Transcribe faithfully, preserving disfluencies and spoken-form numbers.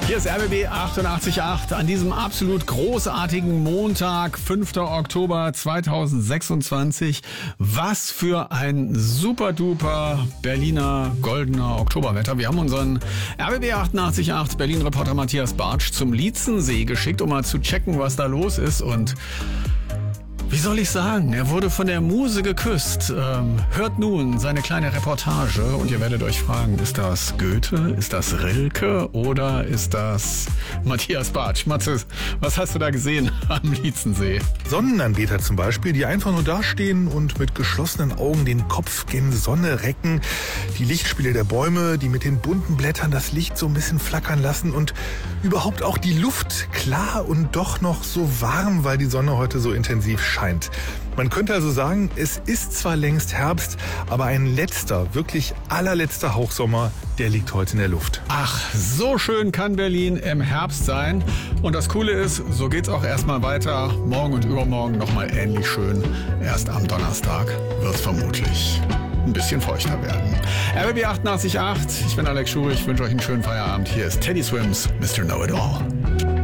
Hier ist R B B achtundachtzig Komma acht an diesem absolut großartigen Montag, fünfter Oktober zweitausendsechsundzwanzig. Was für ein super duper Berliner goldener Oktoberwetter. Wir haben unseren R B B achtundachtzig Komma acht Berlin-Reporter Matthias Bartsch zum Lietzensee geschickt, um mal zu checken, was da los ist. Und wie soll ich sagen, er wurde von der Muse geküsst. Ähm, hört nun seine kleine Reportage und ihr werdet euch fragen, ist das Goethe, ist das Rilke oder ist das Matthias Bartsch? Matthias, was hast du da gesehen am Lietzensee? Sonnenanbeter zum Beispiel, die einfach nur dastehen und mit geschlossenen Augen den Kopf gen Sonne recken. Die Lichtspiele der Bäume, die mit den bunten Blättern das Licht so ein bisschen flackern lassen und überhaupt auch die Luft klar und doch noch so warm, weil die Sonne heute so intensiv scheint. Man könnte also sagen, es ist zwar längst Herbst, aber ein letzter, wirklich allerletzter Hauchsommer, der liegt heute in der Luft. Ach, so schön kann Berlin im Herbst sein. Und das Coole ist, so geht's auch erstmal weiter. Morgen und übermorgen nochmal ähnlich schön. Erst am Donnerstag wird's vermutlich ein bisschen feuchter werden. R B B achtundachtzig Komma acht, ich bin Alex Schur, ich wünsche euch einen schönen Feierabend. Hier ist Teddy Swims, Mister Know-It-All.